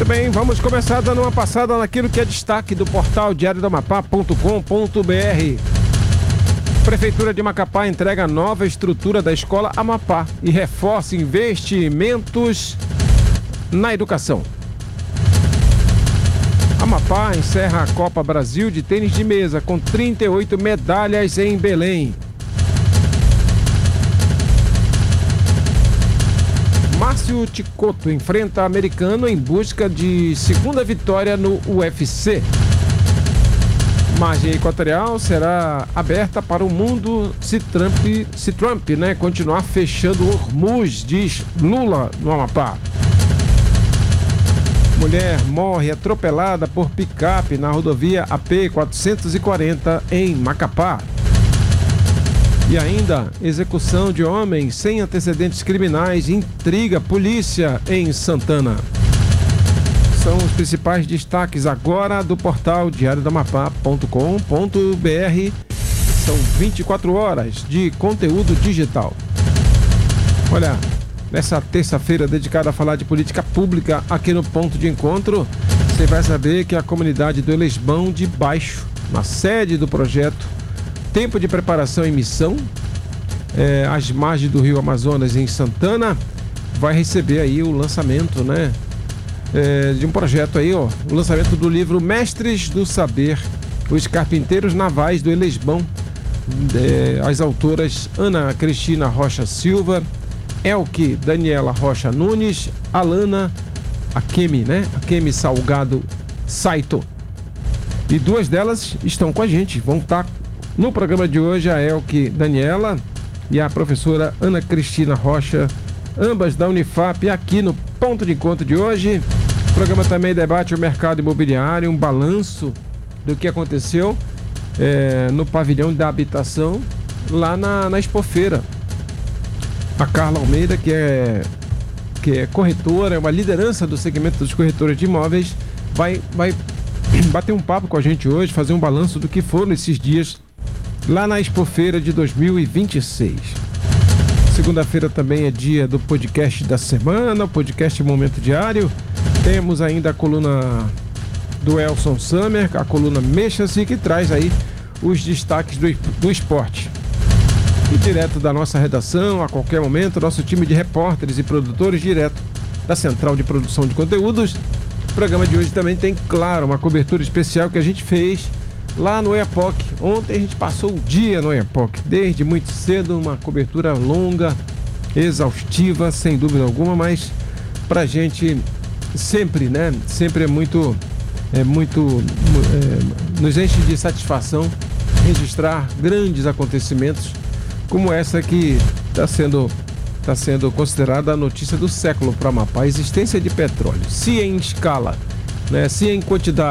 bem, vamos começar dando uma passada naquilo que é destaque do portal diariodoamapá.com.br. Prefeitura de Macapá entrega nova estrutura da Escola Amapá e reforça investimentos na educação. Amapá encerra a Copa Brasil de tênis de mesa com 38 medalhas em Belém. Márcio Ticoto enfrenta americano em busca de segunda vitória no UFC. Margem equatorial será aberta para o mundo se Trump continuar fechando Hormuz, diz Lula no Amapá. Mulher morre atropelada por picape na rodovia AP 440 em Macapá. E ainda, execução de homem sem antecedentes criminais intriga polícia em Santana. São os principais destaques agora do portal diariodoamapá.com.br. São 24 horas de conteúdo digital. Olha, nessa terça-feira dedicada a falar de política pública aqui no Ponto de Encontro, você vai saber que a comunidade do Elesbão de Baixo, na sede do projeto Tempo de Preparação e Missão, às margens do Rio Amazonas, em Santana, vai receber aí o lançamento, de um projeto aí, o lançamento do livro Mestres do Saber, os Carpinteiros Navais do Elesbão, as autoras Ana Cristina Rocha Silva, Elke Daniela Rocha Nunes, Alana Akemi Salgado Saito. E duas delas estão com a gente, vão estar no programa de hoje, a Elke Daniela e a professora Ana Cristina Rocha, ambas da Unifap, aqui no Ponto de Encontro de hoje. O programa também debate o mercado imobiliário, um balanço do que aconteceu no pavilhão da habitação, lá na Expofeira. A Carla Almeida, que é corretora, é uma liderança do segmento dos corretores de imóveis, vai bater um papo com a gente hoje, fazer um balanço do que foram esses dias lá na Expofeira de 2026. Segunda-feira também é dia do podcast da semana, o podcast Momento Diário. Temos ainda a coluna do Elson Summer, a coluna Mexa-se, que traz aí os destaques do esporte. E direto da nossa redação, a qualquer momento, nosso time de repórteres e produtores direto da Central de Produção de Conteúdos. O programa de hoje também tem, claro, uma cobertura especial que a gente fez lá no EAPOC. Ontem a gente passou o dia no EAPOC, desde muito cedo, uma cobertura longa, exaustiva, sem dúvida alguma, mas pra gente sempre, sempre nos enche de satisfação registrar grandes acontecimentos como essa que está sendo considerada a notícia do século para o Amapá: a existência de petróleo, se em escala, se em quantidade,